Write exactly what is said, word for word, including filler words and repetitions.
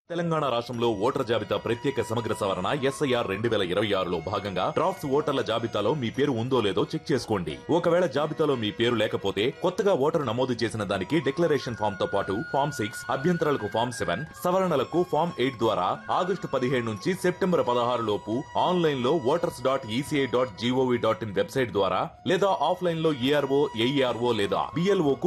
తెలంగాణ రాష్ట్రంలో ఓటర్ జాబితా ప్రత్యేక సమగ్ర సవరణ ఎస్ఐఆర్ రెండు వేల ఇరవై ఆరులో భాగంగా డ్రాఫ్ట్స్ ఓటర్ల జాబితాలో మీ పేరు ఉందో లేదో చెక్ చేసుకోండి. ఒకవేళ జాబితాలో మీ పేరు లేకపోతే కొత్తగా ఓటరు నమోదు చేసిన దానికి డిక్లరేషన్ ఫామ్ తో పాటు ఫామ్ సిక్స్ అభ్యంతరాలకు ఫామ్ సెవెన్ సవరణలకు ఫామ్ ఎయిట్ ద్వారా ఆగస్టు పదిహేడు నుంచి సెప్టెంబర్ పదహారు లోపు ఆన్లైన్ లో voters dot ECI dot GOV dot in website ద్వారా లేదా ఆఫ్లైన్ లో ఏఆర్ఓ ఏఈఆర్ఓ లేదా బిఎల్ఓ